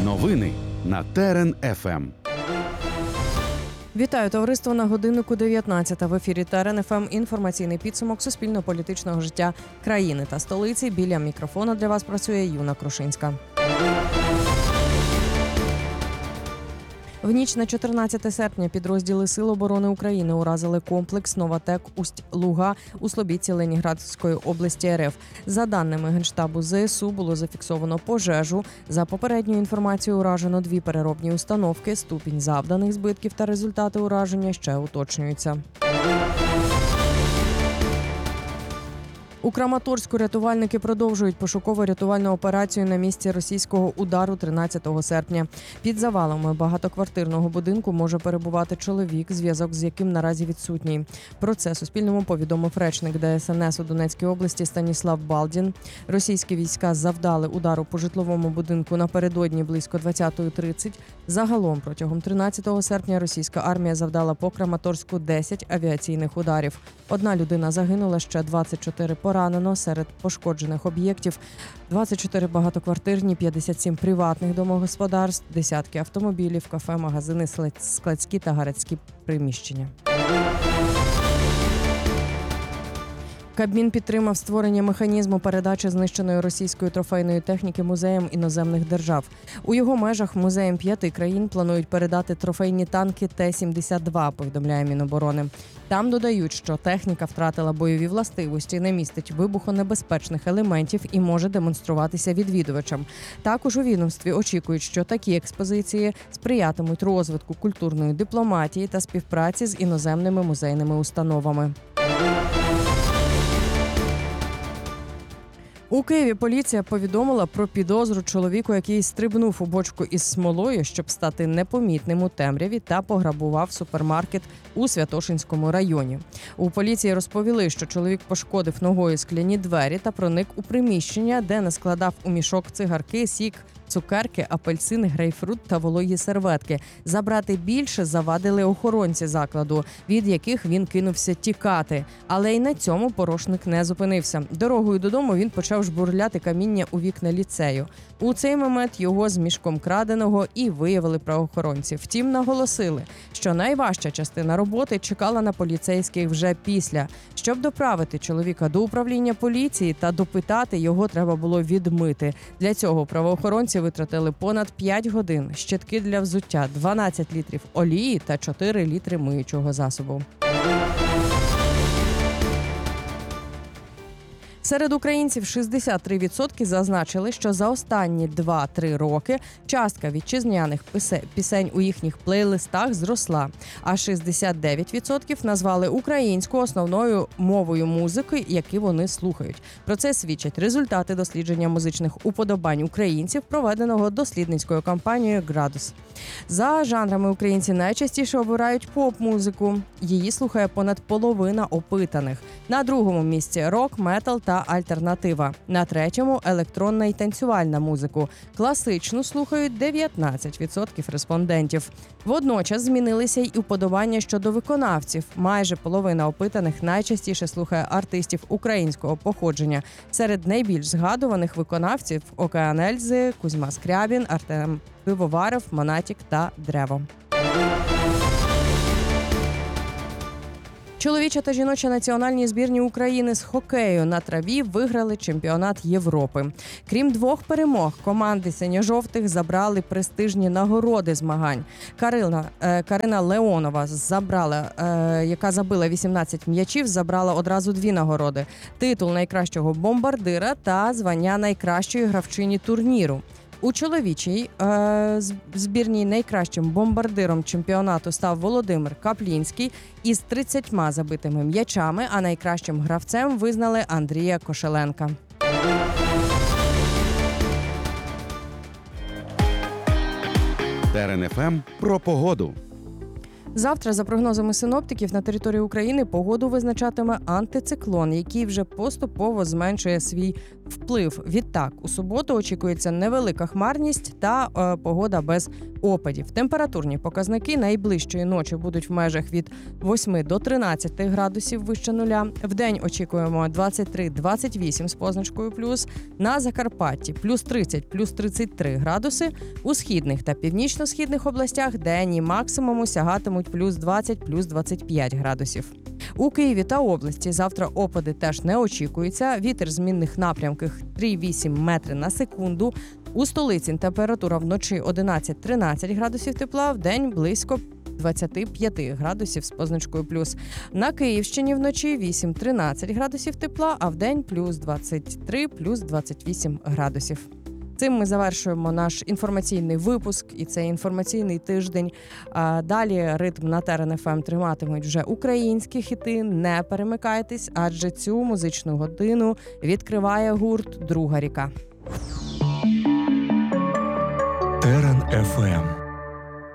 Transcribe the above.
Новини на ТРН-ФМ. Вітаю, товариство, на годиннику 19. В ефірі ТРН-ФМ інформаційний підсумок суспільно-політичного життя країни та столиці. Біля мікрофона для вас працює Юна Крушинська. В ніч на 14 серпня підрозділи Сил оборони України уразили комплекс «Новатек» Усть-Луга у Слобідці Ленінградської області РФ. За даними Генштабу ЗСУ, було зафіксовано пожежу. За попередньою інформацією, уражено 2 переробні установки. Ступінь завданих збитків та результати ураження ще уточнюються. У Краматорську рятувальники продовжують пошуково-рятувальну операцію на місці російського удару 13 серпня. Під завалами багатоквартирного будинку може перебувати чоловік, зв'язок з яким наразі відсутній. Про це Суспільному повідомив речник ДСНС у Донецькій області Станіслав Балдін. Російські війська завдали удару по житловому будинку напередодні близько 20:30. Загалом протягом 13 серпня російська армія завдала по Краматорську 10 авіаційних ударів. 1 людина загинула, ще 24 поранено. Серед пошкоджених об'єктів 24 багатоквартирні, 57 приватних домогосподарств, десятки автомобілів, кафе, магазини, складські та гаражні приміщення. Кабмін підтримав створення механізму передачі знищеної російської трофейної техніки музеям іноземних держав. У його межах музеям 5 країн планують передати трофейні танки Т-72, повідомляє Міноборони. Там додають, що техніка втратила бойові властивості, не містить вибухонебезпечних елементів і може демонструватися відвідувачам. Також у відомстві очікують, що такі експозиції сприятимуть розвитку культурної дипломатії та співпраці з іноземними музейними установами. У Києві поліція повідомила про підозру чоловіку, який стрибнув у бочку із смолою, щоб стати непомітним у темряві, та пограбував супермаркет у Святошинському районі. У поліції розповіли, що чоловік пошкодив ногою скляні двері та проник у приміщення, де наскладав у мішок цигарки, сік, цукерки, апельсини, грейпфрут та вологі серветки. Забрати більше завадили охоронці закладу, від яких він кинувся тікати. Але й на цьому порушник не зупинився. Дорогою додому він почав жбурляти каміння у вікна ліцею. У цей момент його з мішком краденого і виявили правоохоронці. Втім, наголосили, що найважча частина роботи чекала на поліцейських вже після. Щоб доправити чоловіка до управління поліції та допитати, його треба було відмити. Для цього правоохоронці витратили понад 5 годин, щітки для взуття, 12 літрів олії та 4 літри миючого засобу. Серед українців 63% зазначили, що за останні 2-3 роки частка вітчизняних пісень у їхніх плейлистах зросла, а 69% назвали українську основною мовою музики, яку вони слухають. Про це свідчать результати дослідження музичних уподобань українців, проведеного дослідницькою кампанією «Градус». За жанрами українці найчастіше обирають поп-музику. Її слухає понад половина опитаних. На другому місці – рок, метал та альтернатива. На третьому – електронна і танцювальна музику. Класичну слухають 19% респондентів. Водночас змінилися й уподобання щодо виконавців. Майже половина опитаних найчастіше слухає артистів українського походження. Серед найбільш згадуваних виконавців – Океан Ельзи, Кузьма Скрябін, Артем Пивоваров, Монатік та Древо. Чоловіча та жіноча національні збірні України з хокею на траві виграли чемпіонат Європи. Крім 2 перемог, команди синьо-жовтих забрали престижні нагороди змагань. Карина Леонова, яка забила 18 м'ячів, забрала одразу 2 нагороди – титул найкращого бомбардира та звання найкращої гравчині турніру. У чоловічій збірній найкращим бомбардиром чемпіонату став Володимир Каплінський із 30 забитими м'ячами, а найкращим гравцем визнали Андрія Кошеленка. ТРН-ФМ про погоду. Завтра, за прогнозами синоптиків, на території України погоду визначатиме антициклон, який вже поступово зменшує свій вплив. Відтак, у суботу очікується невелика хмарність та погода без опадів. Температурні показники найближчої ночі будуть в межах від 8 до 13 градусів вище нуля. Вдень очікуємо 23-28 з позначкою плюс. На Закарпатті плюс 30, плюс 33 градуси. У східних та північно-східних областях денні максимуму сягатимуть плюс 20, плюс 25 градусів. У Києві та області завтра опади теж не очікуються. Вітер змінних напрямків 3,8 метри на секунду. У столиці температура вночі 11-13 градусів тепла, вдень близько 25 градусів з позначкою плюс. На Київщині вночі 8-13 градусів тепла, а вдень плюс 23, плюс 28 градусів. Цим ми завершуємо наш інформаційний випуск і цей інформаційний тиждень. Далі ритм на Терен ФМ триматимуть вже українські хіти. Не перемикайтесь, адже цю музичну годину відкриває гурт «Друга ріка». Терен ФМ.